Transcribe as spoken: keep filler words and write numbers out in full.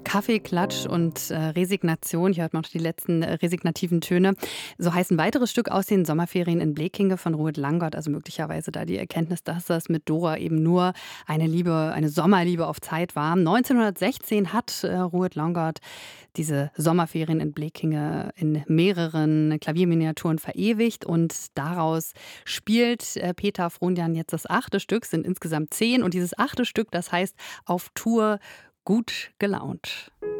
Kaffee, Klatsch und äh, Resignation. Hier hört man noch die letzten äh, resignativen Töne. So heißt ein weiteres Stück aus den Sommerferien in Blekinge von Rued Langott. Also möglicherweise da die Erkenntnis, dass das mit Dora eben nur eine Liebe, eine Sommerliebe auf Zeit war. neunzehnhundertsechzehn hat äh, Rued Langott diese Sommerferien in Blekinge in mehreren Klavierminiaturen verewigt und daraus spielt äh, Peter Frohnjan jetzt das achte Stück, sind insgesamt zehn und dieses achte Stück, das heißt Auf Tour gut gelaunt.